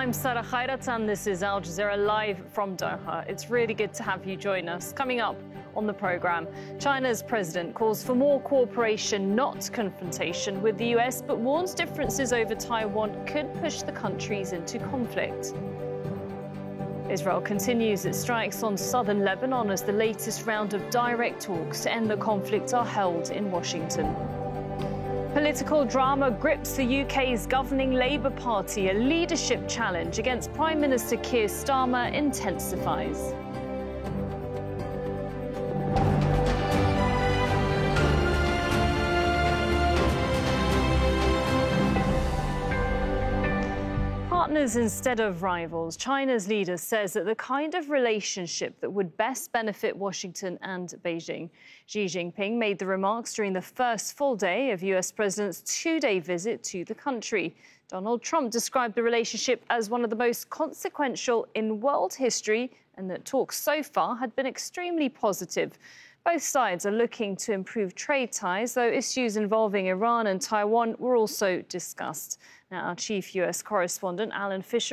I'm Sarah Khairatan. This is Al Jazeera live from Doha. It's really good to have you join us. Coming up on the programme, China's president calls for more cooperation, not confrontation, with the US, but warns differences over Taiwan could push the countries into conflict. Israel continues its strikes on southern Lebanon as the latest round of direct talks to end the conflict are held in Washington. Political drama grips the UK's governing Labour Party. A leadership challenge against Prime Minister Keir Starmer intensifies. Partners instead of rivals, China's leader says that the kind of relationship that would best benefit Washington and Beijing. Xi Jinping made the remarks during the first full day of US President's two-day visit to the country. Donald Trump described the relationship as one of the most consequential in world history and that talks so far had been extremely positive. Both sides are looking to improve trade ties, though issues involving Iran and Taiwan were also discussed. Now, our chief US correspondent, Alan Fisher,